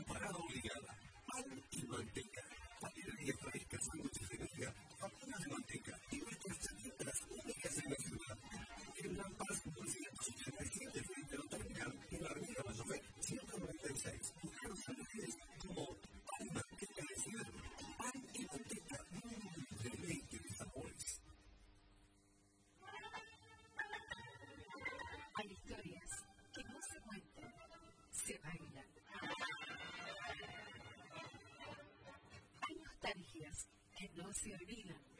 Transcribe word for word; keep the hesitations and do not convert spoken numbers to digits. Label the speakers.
Speaker 1: Parada obligada. Pan y manteca. Panadería fresca, sándwiches de día, facunas de manteca y nuestras chaquetas únicas en la ciudad. En La Paz, doscientos ochenta y siete, frente a la terminal, en la avenida Mayofe, ciento noventa y seis. Buscaros a mujeres como pan y manteca de ciudad. Pan y manteca. Mmm, deleite de sabores.
Speaker 2: Hay historias que no se cuentan, se bailan. Hay nostalgias que no se olvidan.